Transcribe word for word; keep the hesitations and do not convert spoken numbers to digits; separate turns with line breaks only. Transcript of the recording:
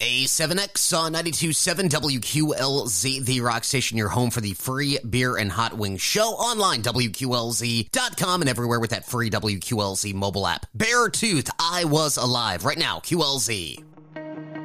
A seven X on ninety-two point seven W Q L Z, the rock station, your home for the free beer and hot wings show. Online, W Q L Z dot com, and everywhere with that free W Q L Z mobile app. Beartooth, I Was Alive. Right now, Q L Z.